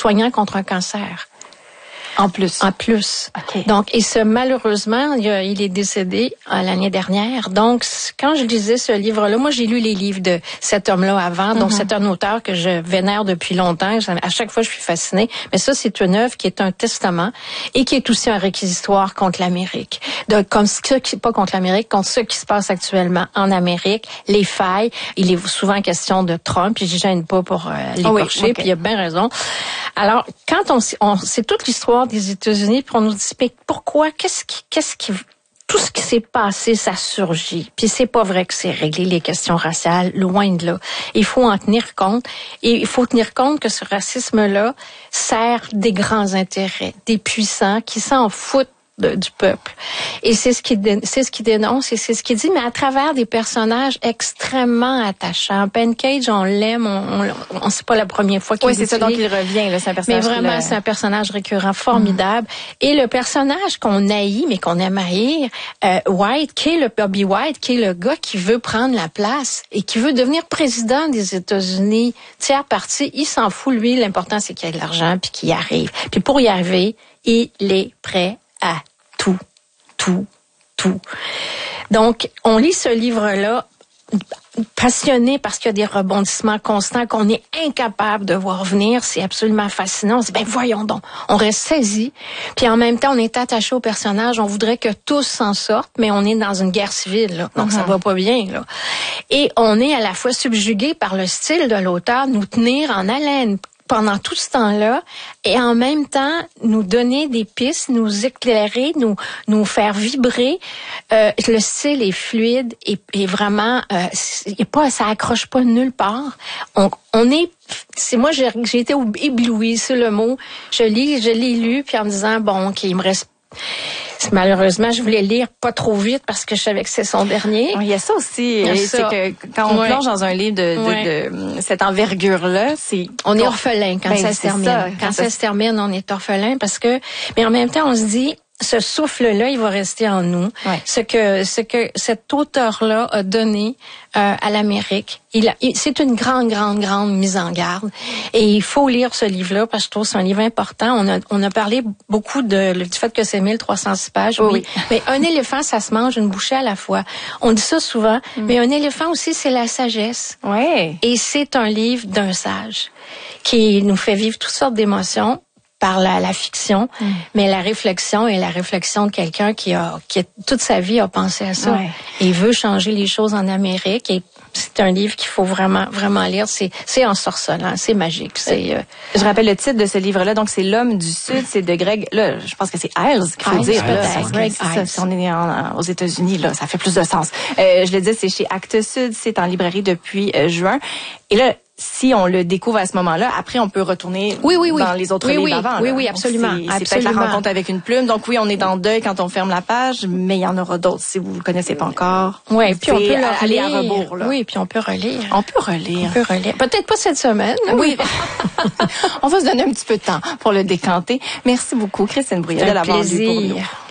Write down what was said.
soignant contre un cancer. En plus. Okay. Donc, et malheureusement, il est décédé l'année dernière. Donc, quand je lisais ce livre-là, moi, j'ai lu les livres de cet homme-là avant. Donc, c'est un auteur que je vénère depuis longtemps. À chaque fois, je suis fascinée. Mais ça, c'est une œuvre qui est un testament et qui est aussi un réquisitoire contre l'Amérique. Donc, pas contre l'Amérique, contre ce qui se passe actuellement en Amérique, les failles. Il est souvent question de Trump, puis je gêne pas pour l'écorcher, puis il a bien raison. Alors, quand c'est toute l'histoire des États-Unis, puis on nous dit, mais pourquoi, tout ce qui s'est passé, ça surgit. Puis c'est pas vrai que c'est réglé les questions raciales, loin de là. Il faut en tenir compte. Et il faut tenir compte que ce racisme-là sert des grands intérêts, des puissants qui s'en foutent du peuple. Et c'est ce qu'il dénonce et c'est ce qu'il dit, mais à travers des personnages extrêmement attachants. Ben Cage, on l'aime, on c'est pas la première fois qu'il c'est ça, donc il revient, là, c'est un personnage. Mais vraiment, c'est un personnage récurrent, formidable. Et le personnage qu'on haït, mais qu'on aime haïr, Bobby White, qui est le gars qui veut prendre la place et qui veut devenir président des États-Unis, tiers parti, il s'en fout, lui, l'important c'est qu'il y ait de l'argent puis qu'il y arrive. Puis pour y arriver, il est prêt à tout. Donc, on lit ce livre-là passionné parce qu'il y a des rebondissements constants qu'on est incapable de voir venir. C'est absolument fascinant. On se dit, voyons donc. On reste saisi. Puis en même temps, on est attaché au personnage. On voudrait que tous s'en sortent, mais on est dans une guerre civile, là. Donc, ça va pas bien, là. Et on est à la fois subjugué par le style de l'auteur, nous tenir en haleine pendant tout ce temps-là, et en même temps nous donner des pistes, nous éclairer, nous faire vibrer. Le style est fluide et vraiment, ça accroche pas nulle part. Moi j'ai été éblouie, c'est le mot. Je l'ai lu puis en me disant ok, il me reste. Malheureusement, je voulais lire pas trop vite parce que je savais que c'est son dernier. Il y a ça aussi, c'est que quand on plonge dans un livre de cette envergure-là, on est orphelin quand ça se termine. Quand ça se termine, on est orphelin mais en même temps, on se dit, ce souffle-là, il va rester en nous. Ouais. Ce que cet auteur-là a donné à l'Amérique, c'est une grande mise en garde. Et il faut lire ce livre-là parce que je trouve que c'est un livre important. On a parlé beaucoup du fait que c'est 1306 pages. Oui. Mais un éléphant, ça se mange une bouchée à la fois. On dit ça souvent. Mais un éléphant aussi, c'est la sagesse. Ouais. Et c'est un livre d'un sage qui nous fait vivre toutes sortes d'émotions par la fiction, mais la réflexion est la réflexion de quelqu'un qui toute sa vie a pensé à ça. Ouais. Et veut changer les choses en Amérique. Et c'est un livre qu'il faut vraiment lire. C'est ensorcelant, c'est magique. Je rappelle le titre de ce livre-là. Donc c'est L'homme du Sud, c'est de Greg. Là, je pense que c'est Iles qu'il faut dire. Greg Iles. Si on est aux États-Unis, là, ça fait plus de sens. Je le dis, c'est chez Actes Sud, c'est en librairie depuis juin. Et là, si on le découvre à ce moment-là, après on peut retourner dans les autres livres avant. Oui, absolument. C'est peut-être la rencontre avec une plume. Donc oui, on est dans le deuil quand on ferme la page, mais il y en aura d'autres si vous le connaissez pas encore. Oui, puis on peut aller à rebours. Là. Oui, puis on peut relire. On peut relire. Peut-être pas cette semaine. Oui. On va se donner un petit peu de temps pour le décanter. Merci beaucoup, Christine Brouillet, de l'avoir lu pour nous.